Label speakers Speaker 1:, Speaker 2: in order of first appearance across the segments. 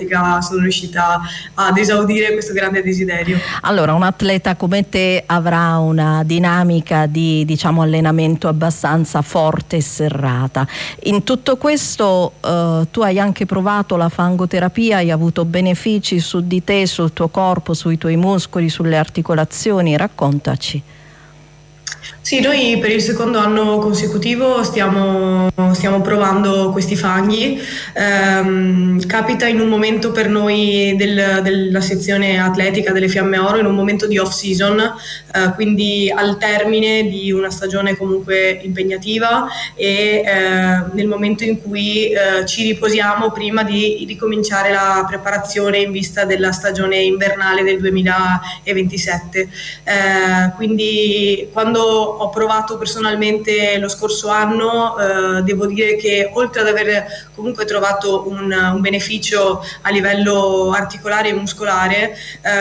Speaker 1: Monica sono riuscita ad esaudire questo grande desiderio.
Speaker 2: Allora, un atleta come te avrà una dinamica di, diciamo, allenamento abbastanza forte e serrata. In tutto questo tu hai anche provato la fangoterapia, hai avuto benefici su di te, sul tuo corpo, sui tuoi muscoli, sulle articolazioni, raccontaci.
Speaker 1: Sì, noi per il secondo anno consecutivo stiamo provando questi fanghi. Capita in un momento per noi della sezione atletica delle Fiamme Oro, in un momento di off-season, quindi al termine di una stagione comunque impegnativa e nel momento in cui ci riposiamo prima di ricominciare la preparazione in vista della stagione invernale del 2027. Quindi quando ho provato personalmente lo scorso anno, devo dire che oltre ad aver comunque trovato un beneficio a livello articolare e muscolare,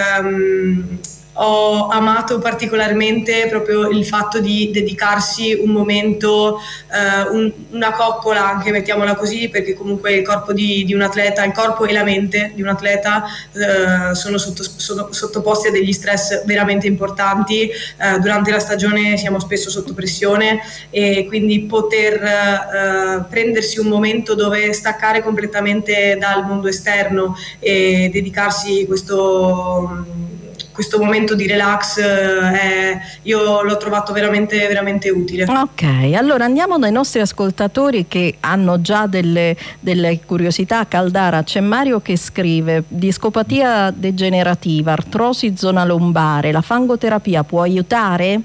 Speaker 1: ho amato particolarmente proprio il fatto di dedicarsi un momento, una coccola anche, mettiamola così, perché comunque il corpo di un atleta, il corpo e la mente di un atleta sono sottoposti a degli stress veramente importanti. Durante la stagione siamo spesso sotto pressione e quindi poter prendersi un momento dove staccare completamente dal mondo esterno e dedicarsi questo momento di relax, io l'ho trovato veramente, veramente utile.
Speaker 2: Ok, allora andiamo dai nostri ascoltatori che hanno già delle curiosità. Caldara, c'è Mario che scrive: discopatia degenerativa, artrosi zona lombare, la fangoterapia può aiutare?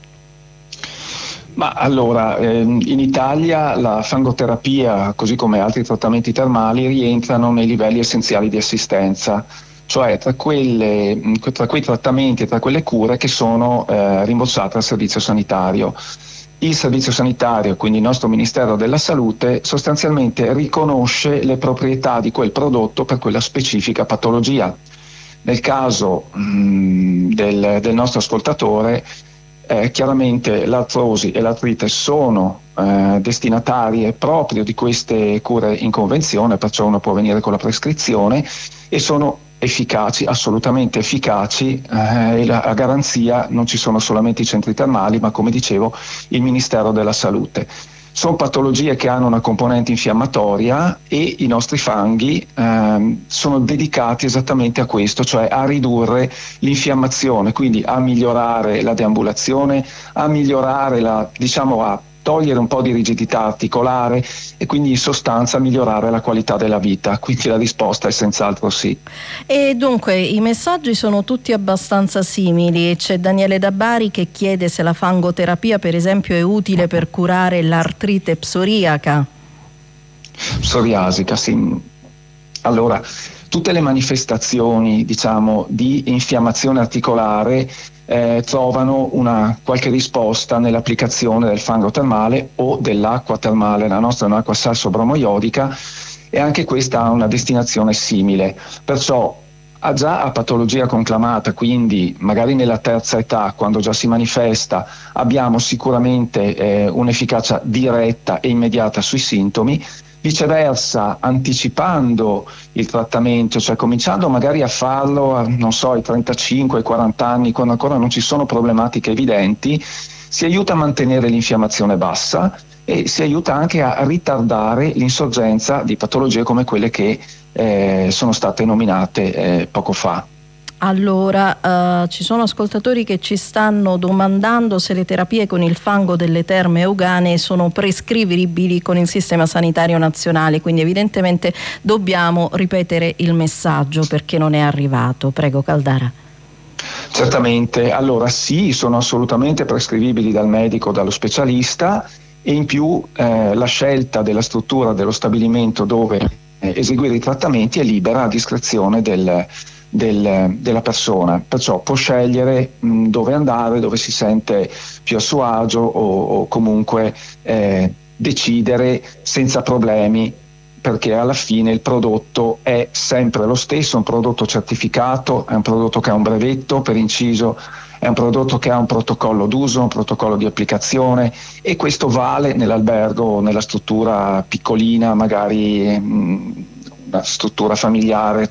Speaker 3: Ma allora, in Italia la fangoterapia, così come altri trattamenti termali, rientrano nei livelli essenziali di assistenza, cioè tra quei trattamenti e tra quelle cure che sono rimborsate al servizio sanitario. Il servizio sanitario, quindi il nostro Ministero della Salute, sostanzialmente riconosce le proprietà di quel prodotto per quella specifica patologia. Nel caso del nostro ascoltatore, chiaramente l'artrosi e l'artrite sono destinatarie proprio di queste cure in convenzione, perciò uno può venire con la prescrizione e sono efficaci, assolutamente efficaci, e a garanzia non ci sono solamente i centri termali, ma come dicevo il Ministero della Salute. Sono patologie che hanno una componente infiammatoria e i nostri fanghi sono dedicati esattamente a questo, cioè a ridurre l'infiammazione, quindi a migliorare la deambulazione, a migliorare a togliere un po' di rigidità articolare e quindi in sostanza migliorare la qualità della vita. Quindi la risposta è senz'altro sì.
Speaker 2: E dunque i messaggi sono tutti abbastanza simili. C'è Daniele da Bari che chiede se la fangoterapia per esempio è utile per curare l'artrite psoriaca.
Speaker 3: Psoriasica, sì. Allora, tutte le manifestazioni, diciamo, di infiammazione articolare trovano una qualche risposta nell'applicazione del fango termale o dell'acqua termale. La nostra è un'acqua salso-bromoiodica e anche questa ha una destinazione simile. Perciò già a patologia conclamata, quindi magari nella terza età, quando già si manifesta, abbiamo sicuramente un'efficacia diretta e immediata sui sintomi. Viceversa, anticipando il trattamento, cioè cominciando magari a farlo non so, ai 35, ai 40 anni, quando ancora non ci sono problematiche evidenti, si aiuta a mantenere l'infiammazione bassa e si aiuta anche a ritardare l'insorgenza di patologie come quelle che sono state nominate poco fa.
Speaker 2: Allora, ci sono ascoltatori che ci stanno domandando se le terapie con il fango delle terme euganee sono prescrivibili con il sistema sanitario nazionale, quindi evidentemente dobbiamo ripetere il messaggio perché non è arrivato. Prego, Caldara.
Speaker 3: Certamente, allora sì, sono assolutamente prescrivibili dal medico, dallo specialista, e in più la scelta della struttura dello stabilimento dove eseguire i trattamenti è libera a discrezione della persona, perciò può scegliere dove andare, dove si sente più a suo agio o comunque decidere senza problemi, perché alla fine il prodotto è sempre lo stesso, un prodotto certificato, è un prodotto che ha un brevetto, per inciso è un prodotto che ha un protocollo d'uso, un protocollo di applicazione, e questo vale nell'albergo o nella struttura piccolina, magari una struttura familiare